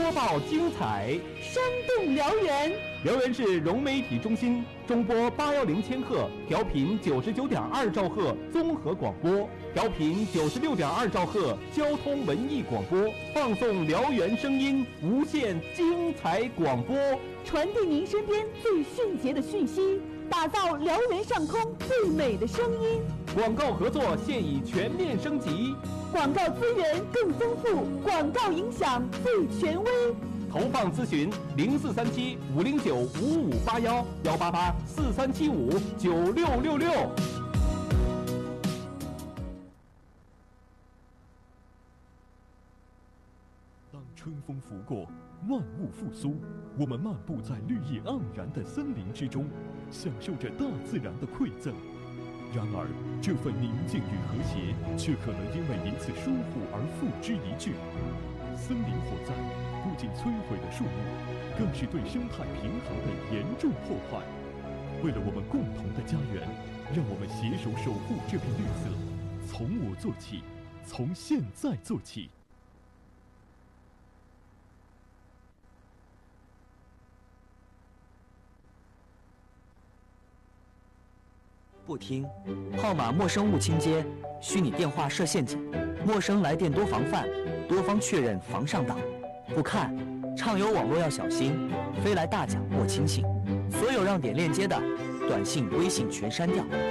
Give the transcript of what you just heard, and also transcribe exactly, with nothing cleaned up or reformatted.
播报精彩， 生动辽源。 辽源市融媒体中心中波八幺零千赫，调频九十九点二兆赫综合广播，调频九十六点二兆赫交通文艺广播，放送辽源声音，无限精彩广播， 传递您身边最迅捷的讯息，打造辽源上空最美的声音。 广告合作现已全面升级， 广告资源更丰富，广告影响最权威。 投放咨询零四三七五零九五五八幺幺八八四三七五九六六六。 当春风拂过，万物复苏，我们漫步在绿意盎然的森林之中，享受着大自然的馈赠。然而，这份宁静与和谐，却可能因为一次疏忽而付之一炬。森林火灾不仅摧毁了树木，更是对生态平衡的严重破坏。为了我们共同的家园，让我们携手守护这片绿色，从我做起，从现在做起。 不听，号码陌生勿倾接，虚拟电话设陷阱，陌生来电多防范，多方确认防上当。不看，畅游网络要小心，飞来大奖莫轻信。所有让点链接的短信、微信全删掉。